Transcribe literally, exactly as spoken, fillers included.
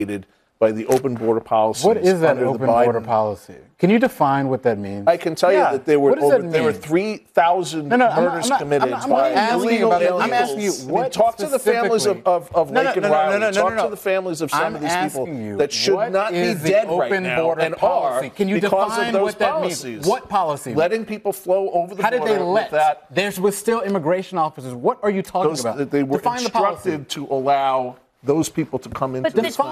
by the open border policy. What is that open border policy? Can you define what that means? I can tell yeah. you that there were over, there were mean? three thousand no, no, murders I'm not, committed I'm not, I'm by not illegal about illegals. I'm asking you, what I mean, talk to the families of, of, of no, Lake no, and no, Riley. no, no, no, talk no, no. to the families of some I'm of these people you, that should not be dead right now and policy? are Can you because define of those what that policies. means? What policy? Letting people flow over the How border did they let? that. There was still immigration officers. What are you talking Those, about? They were define instructed the to allow those people to come into but the